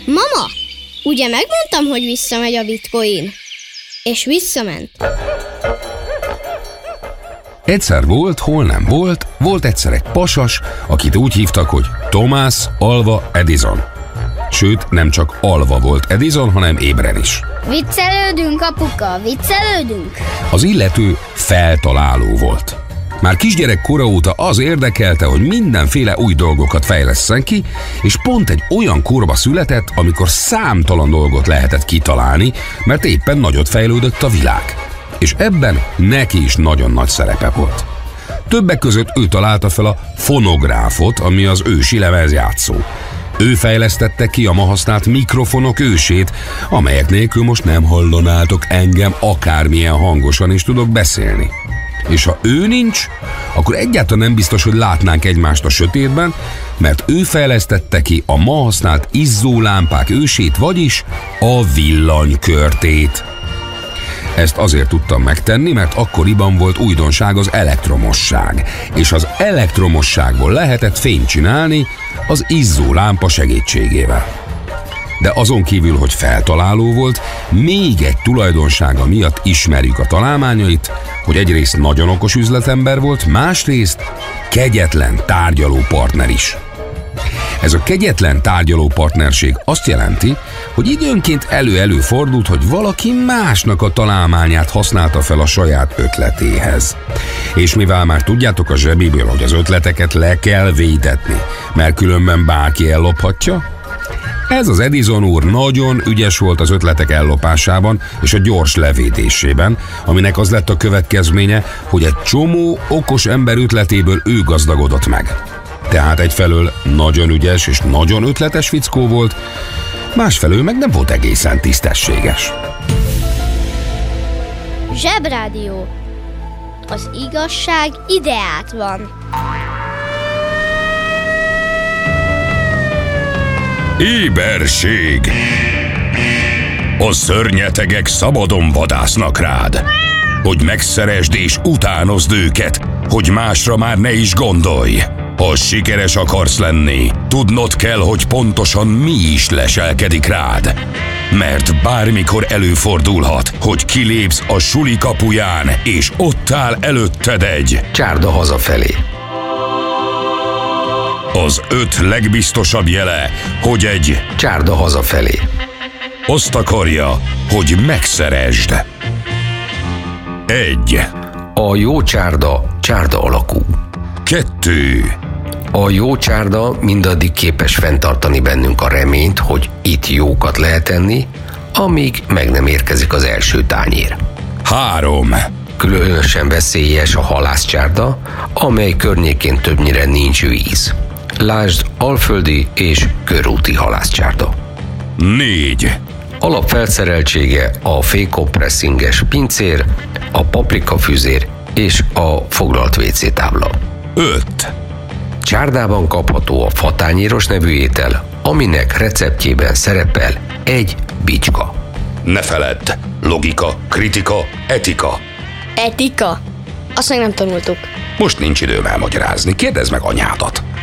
Mama, ugye megmondtam, hogy visszamegy a bitcoin? És visszament. Egyszer volt, hol nem volt, volt egyszer egy pasas, akit úgy hívtak, hogy Thomas Alva Edison. Sőt, nem csak alva volt Edison, hanem ébren is. Viccelődünk, apuka, viccelődünk. Az illető feltaláló volt. Már kisgyerek kora óta az érdekelte, hogy mindenféle új dolgokat fejlesszen ki, és pont egy olyan korba született, amikor számtalan dolgot lehetett kitalálni, mert éppen nagyot fejlődött a világ. És ebben neki is nagyon nagy szerepe volt. Többek között ő találta fel a fonográfot, ami az ősi lemezjátszó. Ő fejlesztette ki a ma használt mikrofonok ősét, amelyek nélkül most nem hallanátok engem, akármilyen hangosan is tudok beszélni. És ha ő nincs, akkor egyáltalán nem biztos, hogy látnánk egymást a sötétben, mert ő fejlesztette ki a ma használt izzólámpák ősét, vagyis a villanykörtét. Ezt azért tudtam megtenni, mert akkoriban volt újdonság az elektromosság, és az elektromosságból lehetett fényt csinálni az izzólámpa segítségével. De azon kívül, hogy feltaláló volt, még egy tulajdonsága miatt ismerjük a találmányait, hogy egyrészt nagyon okos üzletember volt, másrészt kegyetlen tárgyalópartner is. Ez a kegyetlen tárgyalópartnerség azt jelenti, hogy időnként elő-előfordult, hogy valaki másnak a találmányát használta fel a saját ötletéhez. És mivel már tudjátok a zsebiből, hogy az ötleteket le kell védetni, mert különben bárki ellophatja, ez az Edison úr nagyon ügyes volt az ötletek ellopásában és a gyors levédésében, aminek az lett a következménye, hogy egy csomó okos ember ötletéből ő gazdagodott meg. Tehát egyfelől nagyon ügyes és nagyon ötletes fickó volt, másfelől meg nem volt egészen tisztességes. Zsebrádió. Az igazság ideát van. Éberség! A szörnyetegek szabadon vadásznak rád, hogy megszeresd és utánozd őket, hogy másra már ne is gondolj. Ha sikeres akarsz lenni, tudnod kell, hogy pontosan mi is leselkedik rád. Mert bármikor előfordulhat, hogy kilépsz a suli kapuján, és ott áll előtted egy csárda hazafelé. Az 5 legbiztosabb jele, hogy egy csárda hazafelé. Azt akarja, hogy megszeresd. 1. A jó csárda csárda alakú. 2. A jó csárda mindaddig képes fenntartani bennünk a reményt, hogy itt jókat lehet enni, amíg meg nem érkezik az első tányér. 3. Különösen veszélyes a halászcsárda, amely környékén többnyire nincs víz. Lásd alföldi és körúti halászcsárda. 4. Alapfelszereltsége a fékompresszinges pincér, a paprikafüzér és a foglalt WC tábla. 5. Csárdában kapható a fatányéros nevű étel, aminek receptjében szerepel egy bicska. Ne feledd! Logika, kritika, etika. Etika? Azt meg nem tanultuk. Most nincs időm elmagyarázni, kérdezd meg anyádat.